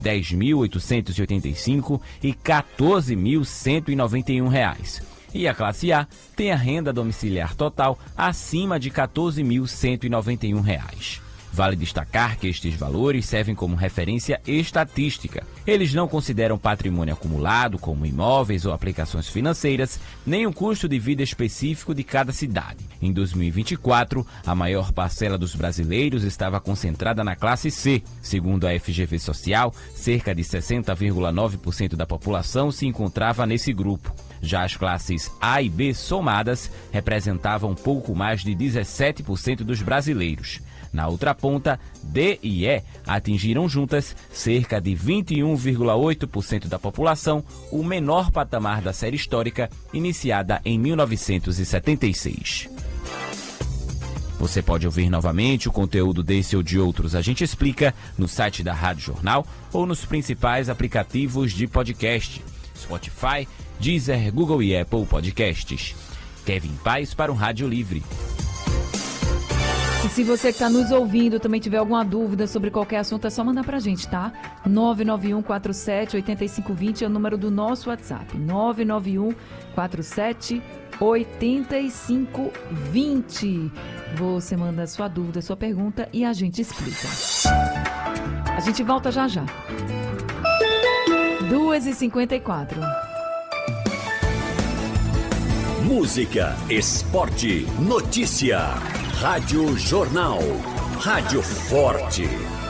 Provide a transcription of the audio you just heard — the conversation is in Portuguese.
R$ 10.885 e R$ 14.191. E a classe A tem a renda domiciliar total acima de R$ 14.191. Vale destacar que estes valores servem como referência estatística. Eles não consideram patrimônio acumulado, como imóveis ou aplicações financeiras, nem o custo de vida específico de cada cidade. Em 2024, a maior parcela dos brasileiros estava concentrada na classe C. Segundo a FGV Social, cerca de 60,9% da população se encontrava nesse grupo. Já as classes A e B somadas representavam pouco mais de 17% dos brasileiros. Na outra ponta, D e E atingiram juntas cerca de 21,8% da população, o menor patamar da série histórica, iniciada em 1976. Você pode ouvir novamente o conteúdo desse ou de outros A Gente Explica no site da Rádio Jornal ou nos principais aplicativos de podcast, Spotify, Deezer, Google e Apple Podcasts. Kevin Paz para o Rádio Livre. E se você que está nos ouvindo também tiver alguma dúvida sobre qualquer assunto, é só mandar para a gente, tá? 99147-8520 é o número do nosso WhatsApp. 99147-8520. Você manda a sua dúvida, a sua pergunta e a gente explica. A gente volta já já. 2h54. Música, esporte, notícia. Rádio Jornal. Rádio Forte.